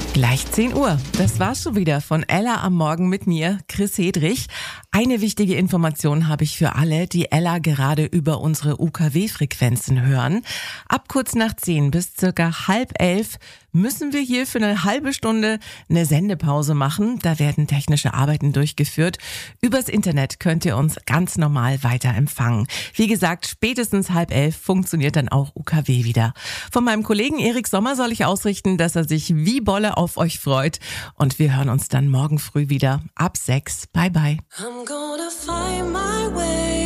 Gleich 10 Uhr. Das war's schon wieder von Ella am Morgen mit mir, Chris Hedrich. Eine wichtige Information habe ich für alle, die Ella gerade über unsere UKW-Frequenzen hören. Ab kurz nach 10 bis circa 10:30 müssen wir hier für eine halbe Stunde eine Sendepause machen. Da werden technische Arbeiten durchgeführt. Übers Internet könnt ihr uns ganz normal weiter empfangen. Wie gesagt, spätestens 10:30 funktioniert dann auch UKW wieder. Von meinem Kollegen Erik Sommer soll ich ausrichten, dass er sich wie Bolle auf euch freut. Und wir hören uns dann morgen früh wieder ab 6. Bye bye. I'm gonna find my way.